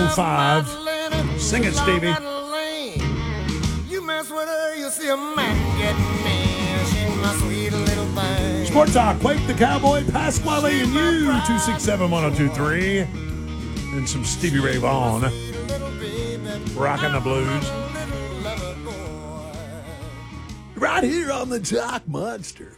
6:05. Sing it, Stevie. You mess with her, you'll see a man get me. She's my sweet little thing. Sports Talk, Quake the Cowboy, Pasquale and you, 267-1023. And some Stevie Ray Vaughan, rocking the blues. Right here on the Talk Monster.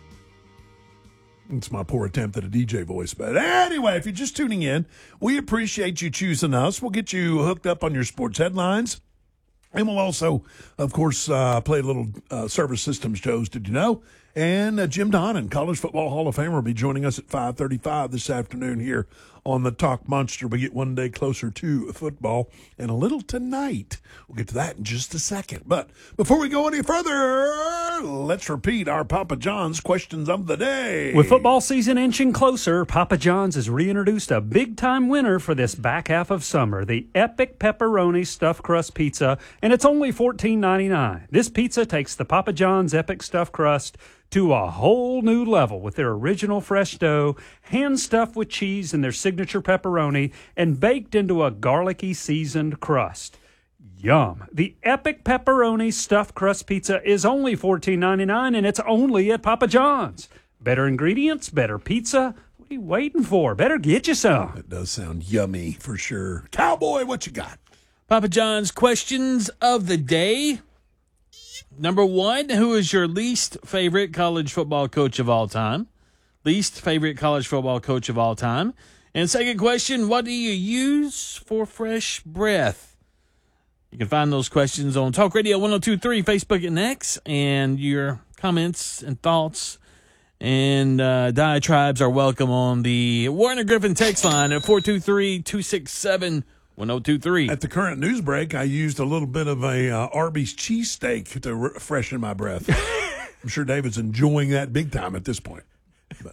It's my poor attempt at a DJ voice. But anyway, if you're just tuning in, we appreciate you choosing us. We'll get you hooked up on your sports headlines. And we'll also, of course, play a little service systems shows, did you know? And Jim Donnan, College Football Hall of Famer, will be joining us at 5:35 this afternoon here on the Talk Monster. We get one day closer to football and a little tonight. We'll get to that in just a second. But before we go any further, let's repeat our Papa John's questions of the day. With football season inching closer, Papa John's has reintroduced a big-time winner for this back half of summer, the Epic Pepperoni Stuffed Crust Pizza, and it's only $14.99. This pizza takes the Papa John's Epic Stuffed Crust to a whole new level with their original fresh dough, hand-stuffed with cheese and their signature pepperoni, and baked into a garlicky seasoned crust. Yum. The Epic Pepperoni Stuffed Crust Pizza is only $14.99, and it's only at Papa John's. Better ingredients, better pizza. What are you waiting for? Better get you some. It does sound yummy for sure. Cowboy, what you got? Papa John's questions of the day. Number one, who is your least favorite college football coach of all time? Least favorite college football coach of all time. And second question, what do you use for fresh breath? You can find those questions on Talk Radio 1023, Facebook and X. And your comments and thoughts and diatribes are welcome on the Warner Griffin text line at 423-267-1023. At the current news break, I used a little bit of a Arby's cheesesteak to freshen my breath. I'm sure David's enjoying that big time at this point. But,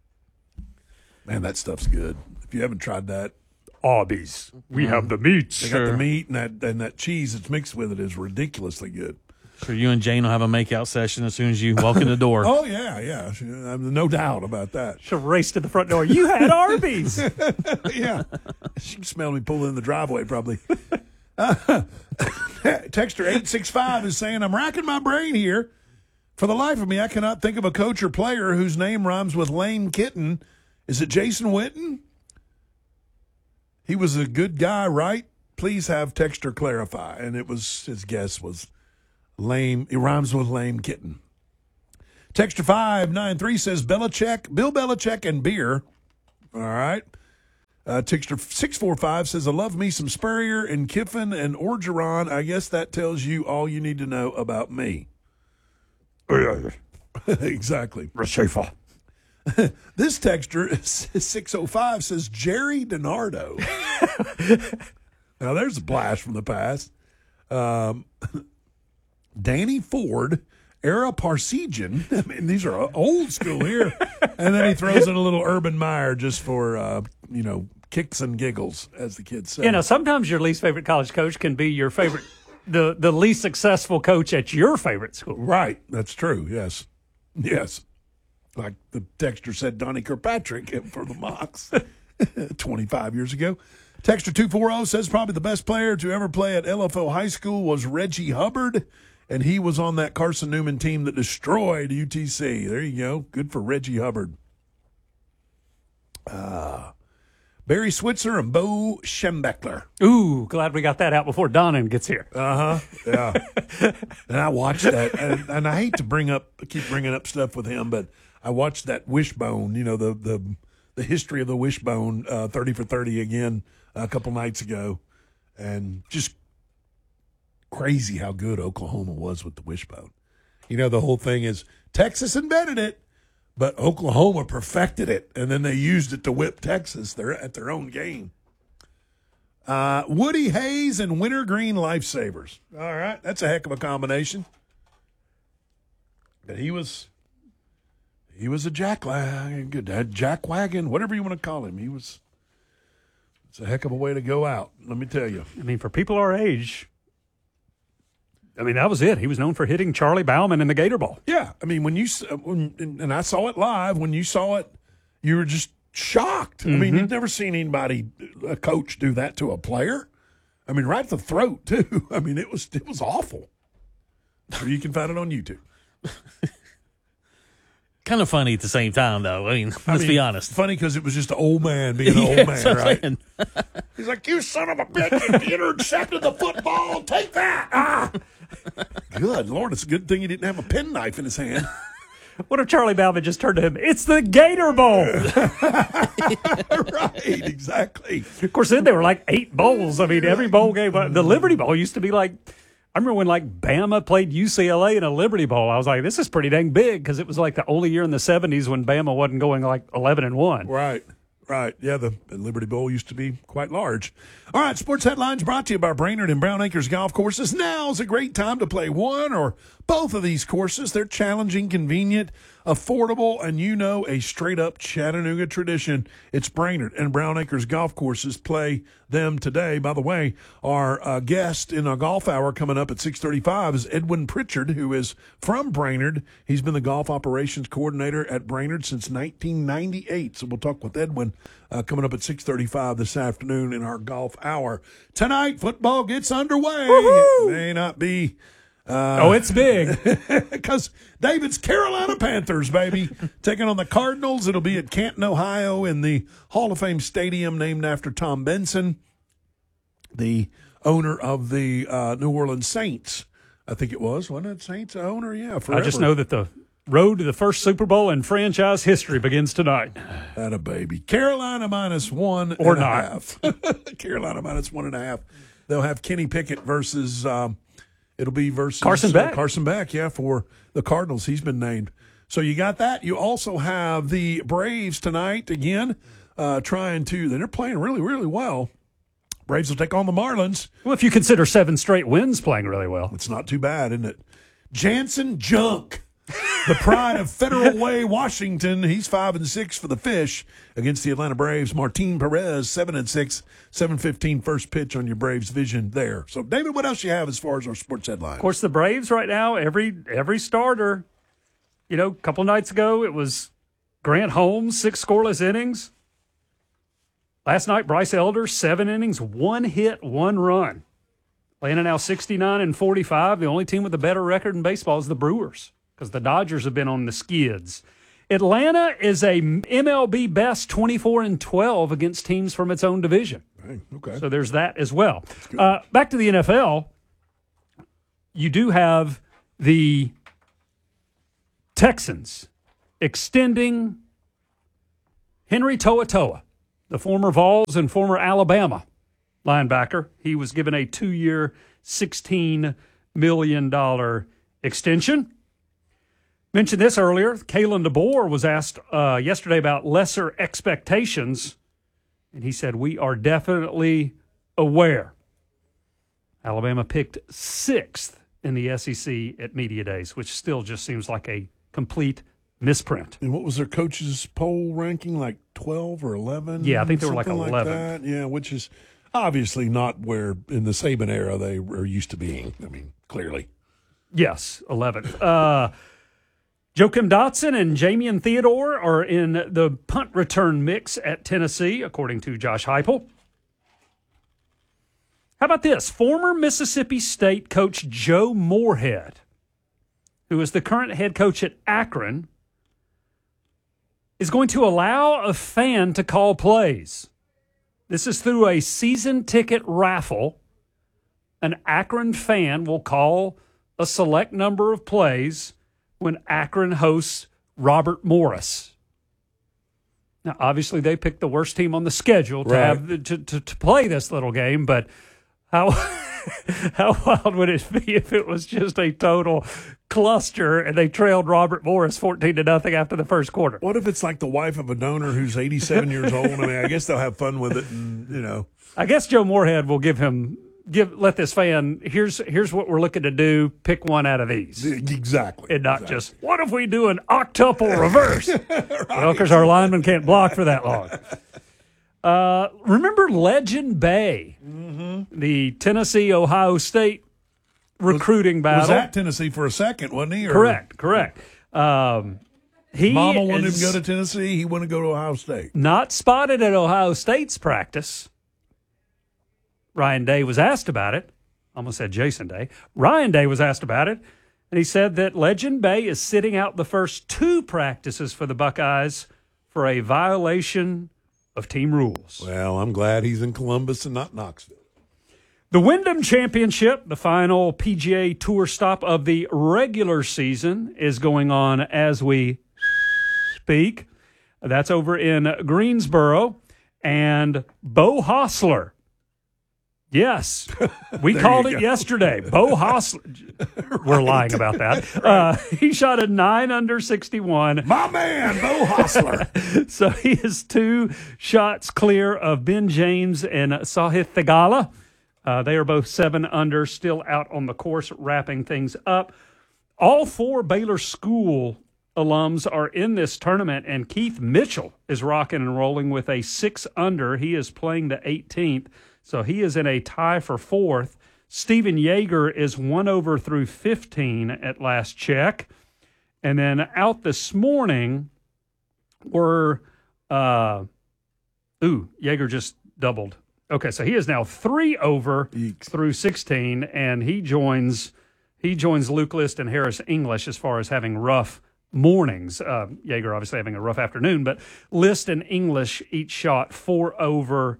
man, that stuff's good. If you haven't tried that, Arby's. We have the meats. they got the meat and that cheese that's mixed with it is ridiculously good. Sure, you and Jane will have a makeout session as soon as you walk in the door. Oh, yeah. No doubt about that. Should have raced to the front door. You had Arby's. Yeah. She can smell me pulling in the driveway probably. Texter 865 is saying, I'm racking my brain here. For the life of me, I cannot think of a coach or player whose name rhymes with lame kitten. Is it Jason Witten? He was a good guy, right? Please have Texter clarify. And his guess was lame. It rhymes with lame kitten. Texter 593 says Bill Belichick and beer. All right. Texter 645 says, I love me some Spurrier and Kiffin and Orgeron. I guess that tells you all you need to know about me. Exactly. This texter 605 says Jerry DiNardo. Now there's a blast from the past. Danny Ford, Era Parsegian. I mean, these are old school here. And then he throws in a little Urban Meyer just for, kicks and giggles, as the kids say. Sometimes your least favorite college coach can be your favorite, the least successful coach at your favorite school. Right. That's true. Yes. Like the texter said, Donnie Kirkpatrick for the Mocs 25 years ago. Texter 240 says probably the best player to ever play at LFO High School was Reggie Hubbard, and he was on that Carson Newman team that destroyed UTC. There you go. Good for Reggie Hubbard. Barry Switzer and Bo Schembechler. Ooh, glad we got that out before Donnan gets here. Yeah. And I watched that, and I hate to keep bringing up stuff with him, but I watched that Wishbone, the history of the Wishbone 30 for 30 again a couple nights ago, and just crazy how good Oklahoma was with the Wishbone. The whole thing is Texas invented it, but Oklahoma perfected it, and then they used it to whip Texas. They're at their own game. Woody Hayes and Wintergreen Lifesavers. All right, that's a heck of a combination. But he was a jackwagon, whatever you want to call him. It's a heck of a way to go out, let me tell you. I mean, for people our age, that was it. He was known for hitting Charlie Bauman in the Gator Ball. Yeah, I mean, and I saw it live. When you saw it, you were just shocked. I mean, you've never seen a coach do that to a player. I mean, right at the throat too. I mean, it was awful. So you can find it on YouTube. Kind of funny at the same time, though. I mean, let's be honest. Funny because it was just an old man being an old man, right? Saying. He's like, "You son of a bitch! You intercepted the football. Take that!" Ah, good Lord! It's a good thing he didn't have a penknife in his hand. What if Charlie Balvin just turned to him? It's the Gator Bowl. Right, exactly. Of course, then there were like 8 bowls. I mean, every bowl game. The Liberty Bowl used to be like, I remember when like Bama played UCLA in a Liberty Bowl. I was like, this is pretty dang big because it was like the only year in the 70s when Bama wasn't going like 11-1. Right. Right. Yeah, the Liberty Bowl used to be quite large. All right, sports headlines brought to you by Brainerd and Brown Acres Golf Courses. Now's a great time to play one or both of these courses. They're challenging, convenient, affordable, and a straight-up Chattanooga tradition. It's Brainerd and Brown Acres Golf Courses. Play them today. By the way, our guest in a golf hour coming up at 6:35 is Edwin Pritchard, who is from Brainerd. He's been the golf operations coordinator at Brainerd since 1998. So we'll talk with Edwin coming up at 6:35 this afternoon in our golf hour. Tonight, football gets underway. Woo-hoo! It may not be... it's big. Because David's Carolina Panthers, baby, taking on the Cardinals. It'll be at Canton, Ohio, in the Hall of Fame Stadium named after Tom Benson, the owner of the New Orleans Saints. I think it was, wasn't it? Saints owner, yeah. Forever. I just know that the road to the first Super Bowl in franchise history begins tonight. That a baby. Carolina -1 or and not. a half. Carolina -1.5. They'll have Kenny Pickett versus. It'll be versus Carson Beck. Carson Beck, yeah, for the Cardinals. He's been named. So you got that. You also have the Braves tonight again, trying to. They're playing really, really well. Braves will take on the Marlins. Well, if you consider 7 straight wins playing really well. It's not too bad, isn't it? Jansen Junk, the pride of Federal Way, Washington. He's 5-6 for the Fish against the Atlanta Braves. Martin Perez, 7-6, 7:15 first pitch on your Braves vision there. So, David, what else you have as far as our sports headlines? Of course, the Braves right now, every starter, a couple nights ago, it was Grant Holmes, 6 scoreless innings. Last night, Bryce Elder, 7 innings, 1 hit, 1 run. Atlanta now 69-45. The only team with a better record in baseball is the Brewers because the Dodgers have been on the skids. Atlanta is a MLB best 24-12 against teams from its own division. Hey, okay. So there's that as well. Back to the NFL, you do have the Texans extending Henry To'oTo'o, the former Vols and former Alabama linebacker. He was given a 2-year, $16 million extension. Mentioned this earlier. Kalen DeBoer was asked yesterday about lesser expectations, and he said, we are definitely aware. Alabama picked 6th in the SEC at Media Days, which still just seems like a complete misprint. And what was their coach's poll ranking, like 12 or 11? Yeah, I think they were like Something 11. That. Yeah, which is obviously not where in the Saban era they were used to being. I mean, clearly. Yes, 11. Joakim Dotson and Jamian Theodore are in the punt return mix at Tennessee, according to Josh Heupel. How about this? Former Mississippi State coach Joe Moorhead, who is the current head coach at Akron, is going to allow a fan to call plays. This is through a season ticket raffle. An Akron fan will call a select number of plays when Akron hosts Robert Morris. Now, obviously, they picked the worst team on the schedule to have to play this little game, but how how wild would it be if it was just a total cluster and they trailed Robert Morris 14-0 after the first quarter? What if it's like the wife of a donor who's 87 years old? I mean, I guess they'll have fun with it, and I guess Joe Moorhead will let this fan, here's what we're looking to do, pick one out of these. Exactly. And not just, what if we do an octuple reverse? Right. Well, because our lineman can't block for that long. Remember Legend Bay, the Tennessee-Ohio State recruiting battle? Was at Tennessee for a second, wasn't he? Correct. Mama wanted him is to go to Tennessee. He wanted to go to Ohio State. not spotted at Ohio State's practice. Ryan Day was asked about it. Almost said Jason Day. Ryan Day was asked about it, and he said that Legend Bay is sitting out the first 2 practices for the Buckeyes for a violation of team rules. Well, I'm glad he's in Columbus and not Knoxville. The Wyndham Championship, the final PGA Tour stop of the regular season, is going on as we speak. That's over in Greensboro. And Bo Hostler. Yes, we called it yesterday. Bo Hostler. We're lying about that. He shot a 9 under 61. My man, Bo Hostler. So he is 2 shots clear of Ben James and Sahith Theegala. They are both 7 under, still out on the course, wrapping things up. All 4 Baylor School alums are in this tournament, and Keith Mitchell is rocking and rolling with a 6 under. He is playing the 18th, so he is in a tie for 4th. Stephen Yeager is 1 over through 15 at last check. And then out this morning were, Yeager just doubled. Okay, so he is now 3 over through 16, and he joins Luke List and Harris English as far as having rough mornings. Yeager obviously having a rough afternoon, but List and English each shot 4 over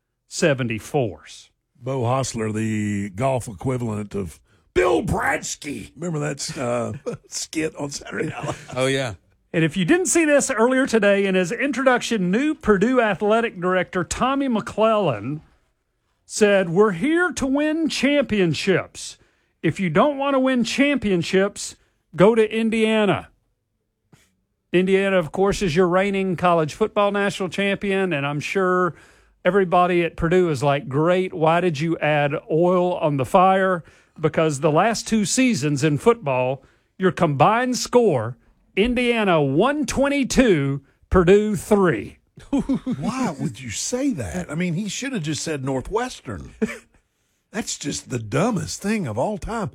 74s. Bo Hostler, the golf equivalent of Bill Bradsky. Remember that skit on Saturday Night Live? Oh, yeah. And if you didn't see this earlier today, in his introduction, new Purdue athletic director Tommy McClellan said, "We're here to win championships. If you don't want to win championships, go to Indiana." Indiana, of course, is your reigning college football national champion, and I'm sure everybody at Purdue is like, great, why did you add oil on the fire? Because the last 2 seasons in football, your combined score, Indiana 122, Purdue 3. Why would you say that? I mean, he should have just said Northwestern. That's just the dumbest thing of all time.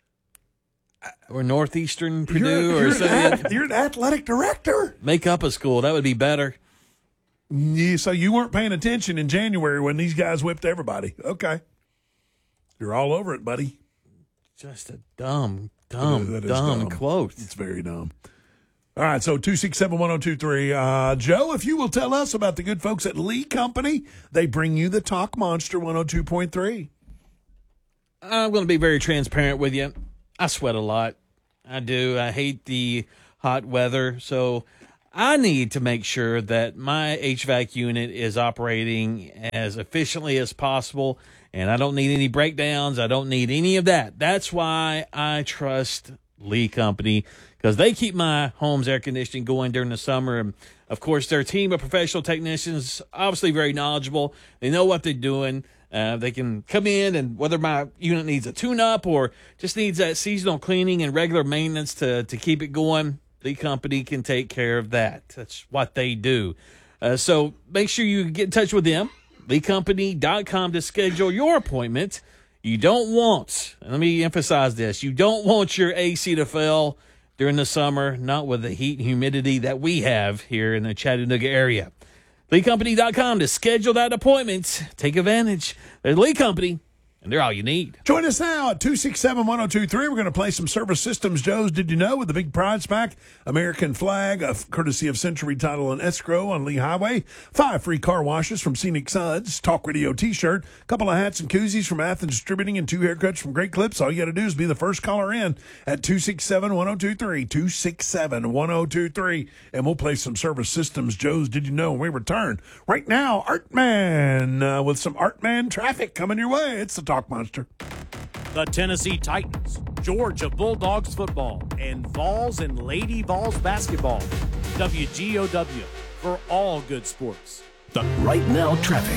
Or Northeastern Purdue or something. You're an athletic director. Make up a school. That would be better. Yeah, so you weren't paying attention in January when these guys whipped everybody. Okay. You're all over it, buddy. Just a dumb That is dumb quote. It's very dumb. All right, so 267-1023. Joe, if you will tell us about the good folks at Lee Company, they bring you the Talk Monster 102.3. I'm going to be very transparent with you. I sweat a lot. I do. I hate the hot weather. So I need to make sure that my HVAC unit is operating as efficiently as possible. And I don't need any breakdowns. I don't need any of that. That's why I trust Lee Company, because they keep my home's air conditioning going during the summer. And, of course, their team of professional technicians, obviously very knowledgeable. They know what they're doing. They can come in, and whether my unit needs a tune-up or just needs that seasonal cleaning and regular maintenance to keep it going, Lee Company can take care of that. That's what they do. So make sure you get in touch with them, LeeCompany.com, to schedule your appointment. You don't want, and let me emphasize this, you don't want your AC to fail during the summer, not with the heat and humidity that we have here in the Chattanooga area. LeeCompany.com to schedule that appointment. Take advantage. There's Lee Company, and they're all you need. Join us now at 267-1023. We're going to play some Service Systems Joe's Did You Know with the big prize pack, American flag, courtesy of Century Title and Escrow on Lee Highway, 5 free car washes from Scenic Suds, Talk Radio t-shirt, a couple of hats and koozies from Athens Distributing, and 2 haircuts from Great Clips. All you got to do is be the first caller in at 267-1023, 267-1023, and we'll play some Service Systems Joe's Did You Know when we return. Right now, Artman with some Artman traffic coming your way. It's the Talk Monster. The Tennessee Titans, Georgia Bulldogs football, and Vols and Lady Vols basketball. WGOW for all good sports. Right now, traffic.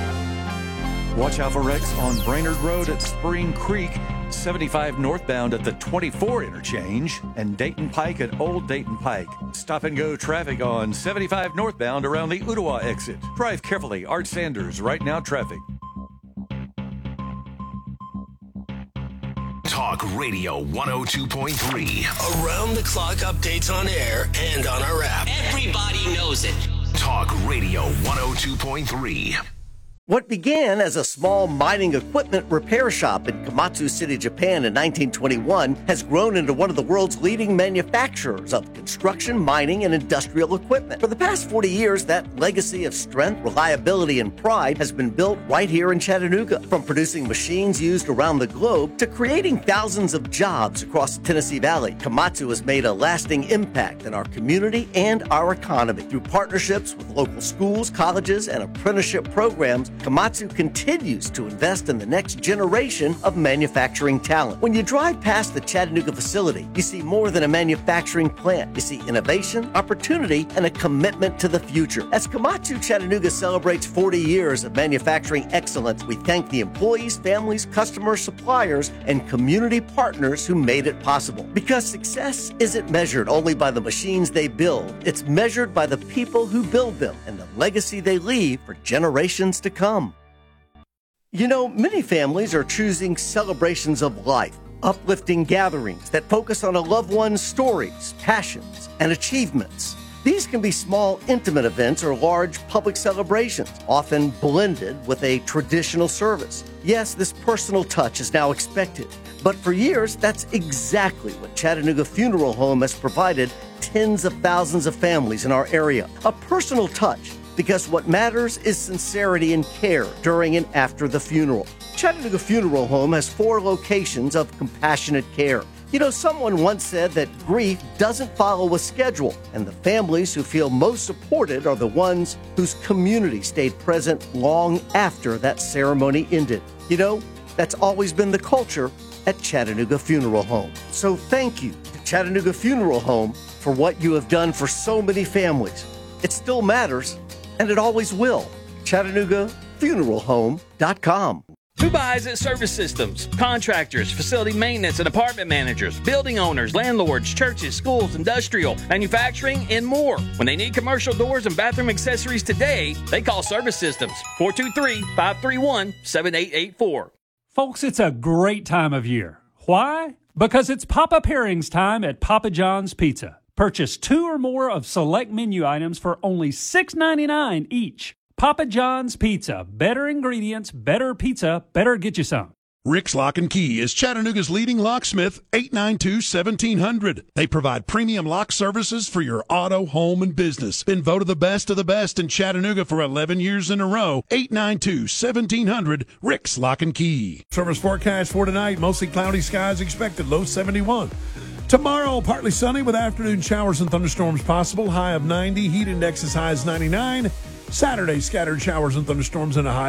Watch out for wrecks on Brainerd Road at Spring Creek, 75 northbound at the 24 interchange, and Dayton Pike at Old Dayton Pike. Stop and go traffic on 75 northbound around the Ottawa exit. Drive carefully. Art Sanders, Right Now Traffic. Talk Radio 102.3. Around the clock updates on air and on our app. Everybody knows it. Talk Radio 102.3. What began as a small mining equipment repair shop in Komatsu City, Japan in 1921 has grown into one of the world's leading manufacturers of construction, mining, and industrial equipment. For the past 40 years, that legacy of strength, reliability, and pride has been built right here in Chattanooga. From producing machines used around the globe to creating thousands of jobs across the Tennessee Valley, Komatsu has made a lasting impact in our community and our economy. Through partnerships with local schools, colleges, and apprenticeship programs, Komatsu continues to invest in the next generation of manufacturing talent. When you drive past the Chattanooga facility, you see more than a manufacturing plant. You see innovation, opportunity, and a commitment to the future. As Komatsu Chattanooga celebrates 40 years of manufacturing excellence, we thank the employees, families, customers, suppliers, and community partners who made it possible. Because success isn't measured only by the machines they build, it's measured by the people who build them and the legacy they leave for generations to come. You know, many families are choosing celebrations of life, uplifting gatherings that focus on a loved one's stories, passions, and achievements. These can be small, intimate events or large public celebrations, often blended with a traditional service. Yes, this personal touch is now expected, but for years, that's exactly what Chattanooga Funeral Home has provided tens of thousands of families in our area. A personal touch, because what matters is sincerity and care during and after the funeral. Chattanooga Funeral Home has 4 locations of compassionate care. You know, someone once said that grief doesn't follow a schedule, and the families who feel most supported are the ones whose community stayed present long after that ceremony ended. You know, that's always been the culture at Chattanooga Funeral Home. So thank you to Chattanooga Funeral Home for what you have done for so many families. It still matters, and it always will. ChattanoogaFuneralHome.com. Who buys at Service Systems? Contractors, facility maintenance and apartment managers, building owners, landlords, churches, schools, industrial, manufacturing, and more. When they need commercial doors and bathroom accessories today, they call Service Systems. 423-531-7884. Folks, it's a great time of year. Why? Because it's Papa Pairings time at Papa John's Pizza. Purchase 2 or more of select menu items for only $6.99 each. Papa John's Pizza. Better ingredients, better pizza, better get you some. Rick's Lock and Key is Chattanooga's leading locksmith, 892-1700. They provide premium lock services for your auto, home, and business. Been voted the best of the best in Chattanooga for 11 years in a row. 892-1700, Rick's Lock and Key. Service forecast for tonight, mostly cloudy skies expected, low 71. Tomorrow, partly sunny with afternoon showers and thunderstorms possible, high of 90. Heat index as high as 99. Saturday, scattered showers and thunderstorms and a high